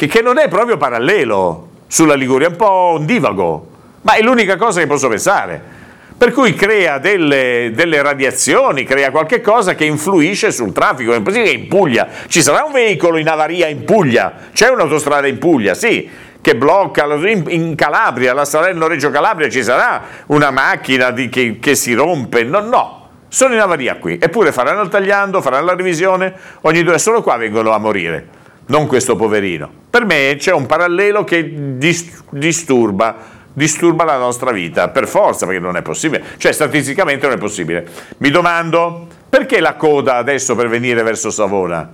che non è proprio parallelo sulla Liguria, è un po' ondivago, ma è l'unica cosa che posso pensare. Per cui crea delle radiazioni, crea qualche cosa che influisce sul traffico. È possibile che in Puglia ci sarà un veicolo in avaria in Puglia, c'è un'autostrada in Puglia, sì, che blocca, in Calabria, la Salerno-Reggio Calabria ci sarà una macchina che si rompe, no, sono in avaria qui, eppure faranno il tagliando, faranno la revisione, ogni 2 solo qua vengono a morire, non questo poverino. Per me c'è un parallelo che disturba la nostra vita, per forza, perché non è possibile, cioè statisticamente non è possibile. Mi domando, perché la coda adesso per venire verso Savona?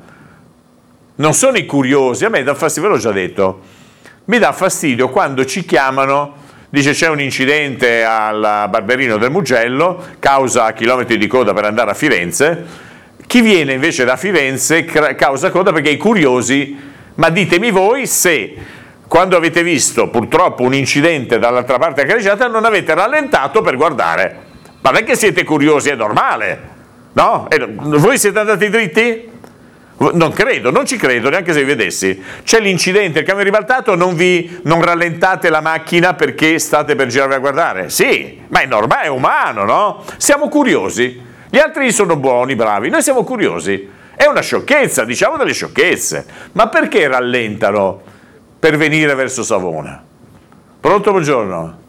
Non sono i curiosi, a me dà fastidio, ve l'ho già detto, mi dà fastidio quando ci chiamano, dice c'è un incidente al Barberino del Mugello, causa chilometri di coda per andare a Firenze, chi viene invece da Firenze causa coda perché i curiosi, ma ditemi voi se quando avete visto purtroppo un incidente dall'altra parte della carreggiata non avete rallentato per guardare. Ma non è che siete curiosi, è normale, no? Voi siete andati dritti? Non credo, non ci credo, neanche se vi vedessi. C'è l'incidente, il camion ribaltato, non rallentate la macchina perché state per girarvi a guardare? Sì, ma è normale, è umano, no? Siamo curiosi. Gli altri sono buoni, bravi, noi siamo curiosi. È una sciocchezza, diciamo delle sciocchezze. Ma perché rallentano per venire verso Savona? Pronto, buongiorno.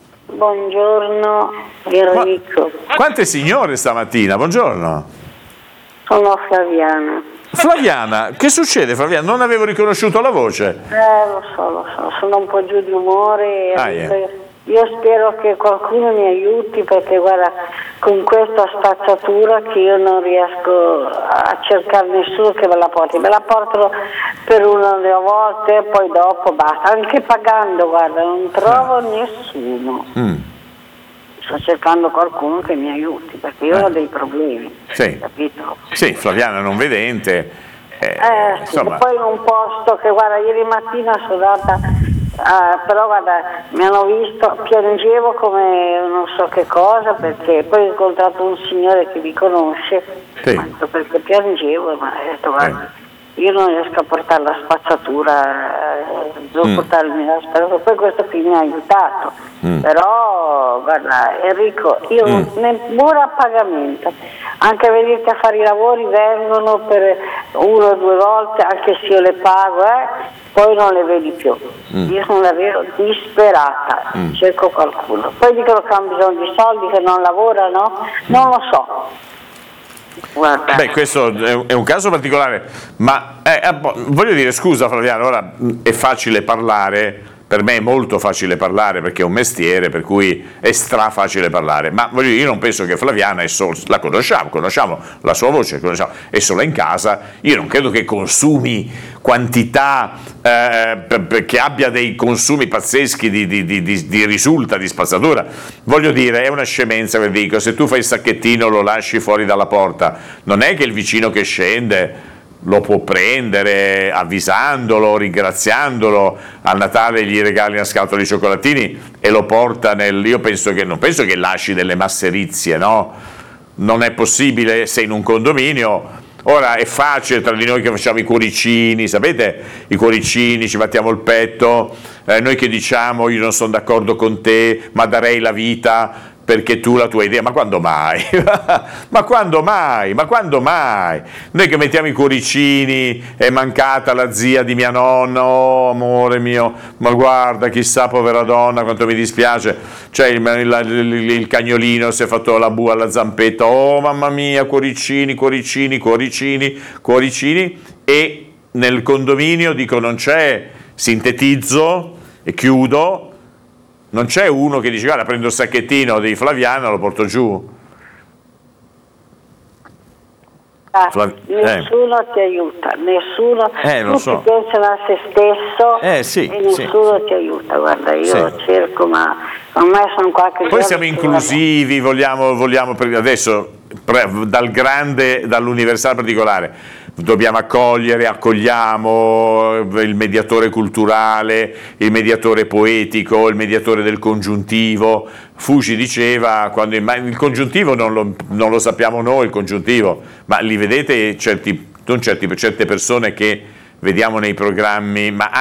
Buongiorno Enrico. Quante signore stamattina? Buongiorno. Sono Flaviana. Flaviana, che succede Flaviana? Non avevo riconosciuto la voce. Lo so, sono un po' giù di umore. Io spero che qualcuno mi aiuti perché guarda, con questa spazzatura che io non riesco a cercare nessuno che me la portano per una o due volte e poi dopo basta, anche pagando, guarda, non trovo nessuno. Sto cercando qualcuno che mi aiuti perché io ho dei problemi, sì. Capito? Sì, Flaviana non vedente. Sì, poi in un posto che guarda, ieri mattina sono andata, però guarda, mi hanno visto, piangevo come non so che cosa, perché poi ho incontrato un signore che mi conosce, sì. Perché piangevo, ma ho detto guarda, io non riesco a portare la spazzatura, devo portarmi la spazzatura, poi questo qui mi ha aiutato, però guarda Enrico, io neppure a pagamento, anche a venirti a fare i lavori vengono per 1 o 2 volte, anche se io le pago, poi non le vedi più. Io sono davvero disperata, cerco qualcuno. Poi dicono che hanno bisogno di soldi, che non lavorano, non lo so. Guarda. Beh, questo è un caso particolare, ma voglio dire, scusa Flaviano, ora è facile parlare, per me è molto facile parlare perché è un mestiere, per cui è facile parlare, ma voglio dire, io non penso che Flaviana la conosciamo la sua voce, è sola in casa, io non credo che consumi quantità, che abbia dei consumi pazzeschi di risulta, di spazzatura. Voglio dire, è una scemenza che dico, se tu fai il sacchettino lo lasci fuori dalla porta, non è che il vicino che scende lo può prendere avvisandolo, ringraziandolo, al Natale gli regali una scatola di cioccolatini e lo porta io non penso che lasci delle masserizie, no? Non è possibile, sei in un condominio. Ora è facile tra di noi che facciamo i cuoricini, sapete? I cuoricini, ci battiamo il petto, noi che diciamo io non sono d'accordo con te, ma darei la vita perché tu la tua idea, ma quando mai? Ma quando mai? Ma quando mai? Noi che mettiamo i cuoricini, è mancata la zia di mia nonna, oh amore mio, ma guarda, chissà povera donna, quanto mi dispiace, cioè il cagnolino si è fatto la bua alla zampetta, oh mamma mia, cuoricini, cuoricini, cuoricini, cuoricini, e nel condominio dico non c'è, sintetizzo e chiudo, non c'è uno che dice guarda prendo il sacchettino di Flaviana e lo porto giù. Nessuno ti aiuta, nessuno, tutti so. pensano a se stesso sì, e nessuno ti aiuta, guarda io cerco, ma ormai sono qualche poi siamo inclusivi, vogliamo adesso dall'universale particolare dobbiamo accogliamo il mediatore culturale, il mediatore poetico, il mediatore del congiuntivo. Fuci diceva, il congiuntivo non lo sappiamo noi, il congiuntivo, ma li vedete certe persone che vediamo nei programmi, ma